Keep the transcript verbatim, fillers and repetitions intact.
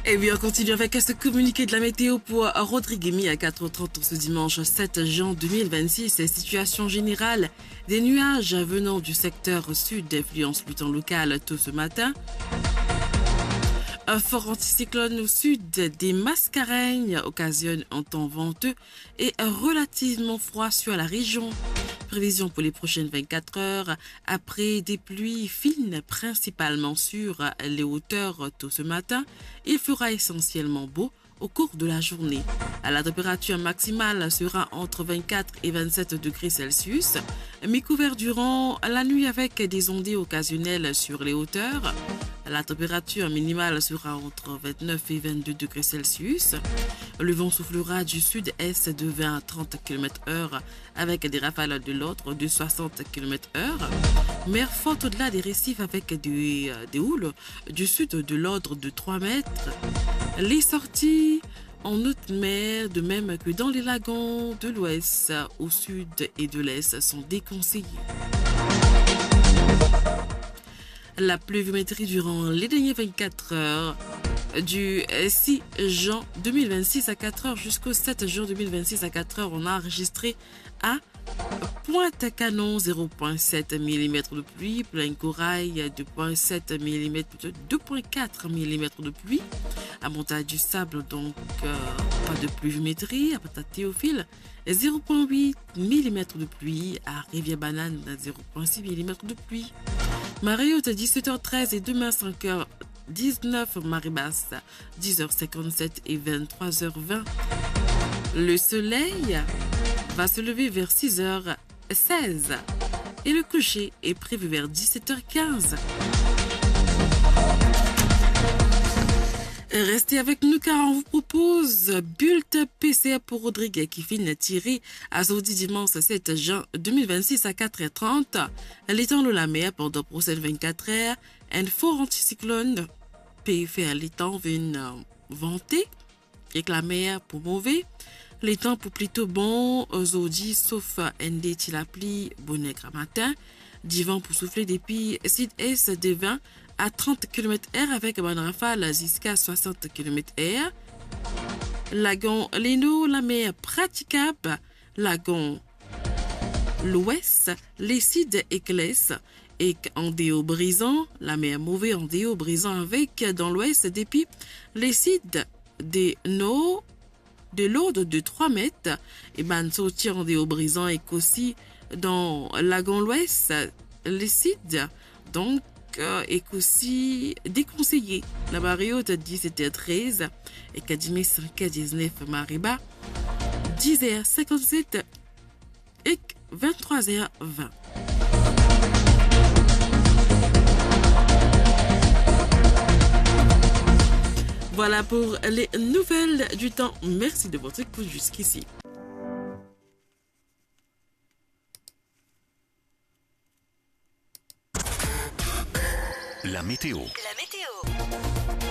Et bien, on continue avec ce communiqué de la météo pour Rodriguemi à quatre heures trente ce dimanche sept juin deux mille vingt-six. Situation générale des nuages venant du secteur sud d'influence du temps local tôt ce matin. Un fort anticyclone au sud des Mascareignes occasionne un temps venteux et relativement froid sur la région. Prévision pour les prochaines vingt-quatre heures, après des pluies fines principalement sur les hauteurs tôt ce matin, il fera essentiellement beau au cours de la journée. La température maximale sera entre vingt-quatre et vingt-sept degrés Celsius, mi-couvert durant la nuit avec des ondées occasionnelles sur les hauteurs. La température minimale sera entre vingt-neuf et vingt-deux degrés Celsius. Le vent soufflera du sud-est de vingt à trente kilomètres heure avec des rafales de l'ordre de soixante kilomètres heure. Mer forte au-delà des récifs avec des, des houles du sud de l'ordre de trois mètres. Les sorties en haute mer, de même que dans les lagons de l'ouest, au sud et de l'est, sont déconseillés. La pluviométrie durant les dernières vingt-quatre heures du six juin deux mille vingt-six à quatre heures jusqu'au sept juin deux mille vingt-six à quatre heures, on a enregistré à Pointe-Canon zéro virgule sept millimètres de pluie, Plein Corail deux virgule sept millimètres, deux virgule quatre millimètres de pluie, à Montagne du Sable donc euh, pas de pluviométrie, à Théophile zéro virgule huit millimètres de pluie, à Rivière-Banane zéro virgule six millimètres de pluie. Marée haute dix-sept heures treize et demain cinq heures dix-neuf, marée basse dix heures cinquante-sept et vingt-trois heures vingt. Le soleil va se lever vers six heures seize et le coucher est prévu vers dix-sept heures quinze. Restez avec nous car on vous propose bulletin P C R pour Rodrigue qui finit tiré à Saudi dimanche sept juin deux mille vingt-six à quatre heures trente. L'étang de la mer pendant prochaines vingt-quatre heures. Un fort anticyclone peut faire l'étang vient vanter et que la mer pour mauvais. Les temps pour plutôt bon aujourd'hui sauf N D Tilapli bonnet matin. Divan pour souffler depuis sud-est de vingt à trente kilomètres heure avec une rafale jusqu'à soixante kilomètres heure. Lagon Leno, la mer praticable. Lagon l'ouest, les sides éclaissent et en déo brisant, la mer mauvais en déo brisant avec dans l'ouest depuis les sides des no de l'eau de trois mètres et ben sortir en déo brisant et qu'aussi dans lagon l'ouest les sides donc euh, et qu'aussi déconseillé la marée haute dix-sept heures treize et Kadimé cinq heures dix-neuf Mariba dix heures cinquante-sept et vingt-trois heures vingt. Voilà pour les nouvelles du temps. Merci de votre écoute jusqu'ici. La météo. La météo.